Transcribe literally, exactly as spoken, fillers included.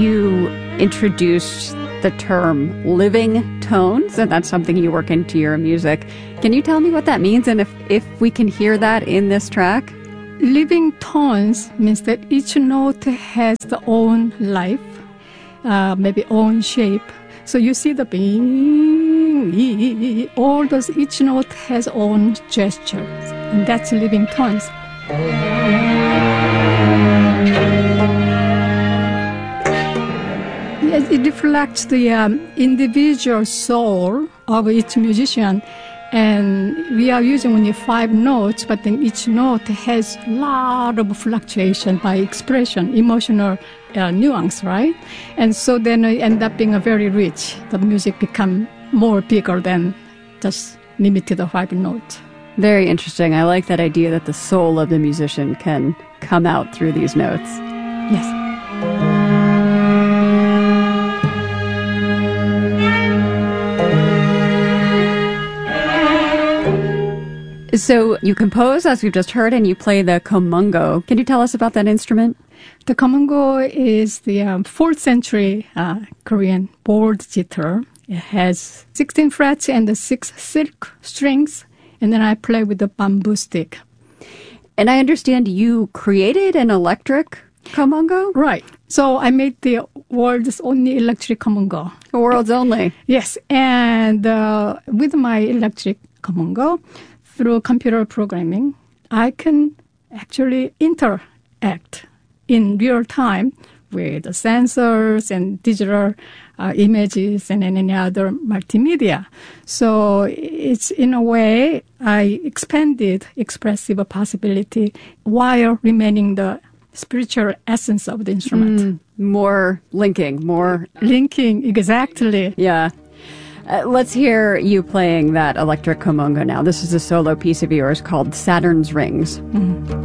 you introduced the term living tones, and that's something you work into your music. Can you tell me what that means, and if, if we can hear that in this track? Living tones means that each note has the own life, uh, maybe own shape. So you see the bing, all those, each note has own gestures, and that's living tones. It reflects the um, individual soul of each musician, and we are using only five notes, but then each note has a lot of fluctuation by expression, emotional uh, nuance, right? And so then it end up being a very rich. The music become more bigger than just limited to five notes. Very interesting. I like that idea that the soul of the musician can come out through these notes. Yes. So you compose, as we've just heard, and you play the komungo. Can you tell us about that instrument? The komungo is the um, fourth century uh, Korean board guitar. It has sixteen frets and the six silk strings, and then I play with the bamboo stick. And I understand you created an electric komungo? Right. So I made the world's only electric komungo. The world's only? Yes. And uh, with my electric komungo, through computer programming, I can actually interact in real time with the sensors and digital uh, images and any other multimedia. So it's, in a way, I expanded expressive possibility while remaining the spiritual essence of the instrument. Mm, more linking, more... Linking, exactly. Yeah. Uh, let's hear you playing that electric komungo now. This is a solo piece of yours called Saturn's Rings. Mm.